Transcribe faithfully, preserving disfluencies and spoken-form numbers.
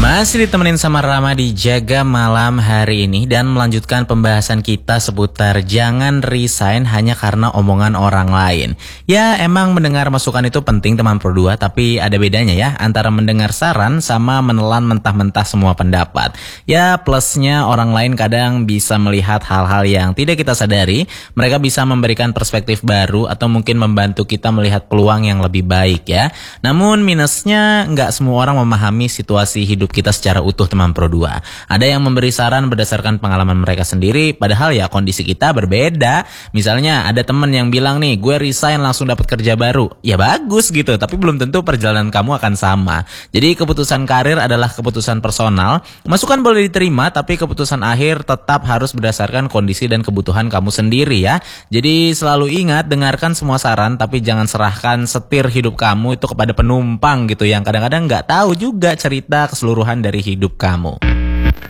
Masih ditemenin sama Rama di Jaga Malam hari ini dan melanjutkan pembahasan kita seputar jangan resign hanya karena omongan orang lain. Ya emang mendengar masukan itu penting teman Pro dua, tapi ada bedanya ya antara mendengar saran sama menelan mentah-mentah semua pendapat. Ya plusnya orang lain kadang bisa melihat hal-hal yang tidak kita sadari, mereka bisa memberikan perspektif baru atau mungkin membantu kita melihat peluang yang lebih baik ya. Namun minusnya nggak semua orang memahami situasi hidup kita secara utuh teman Pro dua. Ada yang memberi saran berdasarkan pengalaman mereka sendiri, padahal ya kondisi kita berbeda. Misalnya ada temen yang bilang nih, gue resign langsung dapat kerja baru. Ya bagus gitu, tapi belum tentu perjalanan kamu akan sama. Jadi keputusan karir adalah keputusan personal. Masukan boleh diterima, tapi keputusan akhir tetap harus berdasarkan kondisi dan kebutuhan kamu sendiri ya. Jadi selalu ingat, dengarkan semua saran, tapi jangan serahkan setir hidup kamu itu kepada penumpang gitu yang kadang-kadang nggak tahu juga cerita keseluruhan dari hidup kamu.